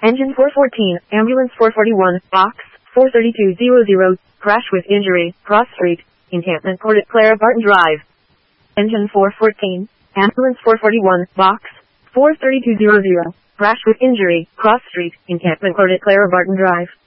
Engine 414, Ambulance 441, Box 43200, Crash with Injury, Cross Street, Encampment Court at Clara Barton Drive. Engine 414, Ambulance 441, Box 43200, Crash with Injury, Cross Street, Encampment Court at Clara Barton Drive.